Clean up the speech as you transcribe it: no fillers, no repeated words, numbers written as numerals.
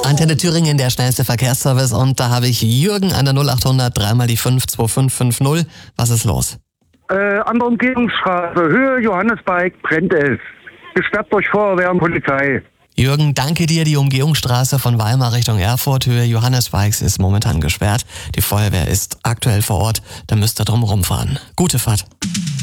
Antenne Thüringen, der schnellste Verkehrsservice. Und da habe ich Jürgen an der 0800 3 die 5 2550. Was ist los? An der Umgehungsstraße, Höhe Johannesberg, brennt es. Gesperrt durch Feuerwehr und Polizei. Jürgen, danke dir. Die Umgehungsstraße von Weimar Richtung Erfurt, Höhe Johannesbergs, ist momentan gesperrt. Die Feuerwehr ist aktuell vor Ort. Da müsst ihr drum rumfahren. Gute Fahrt.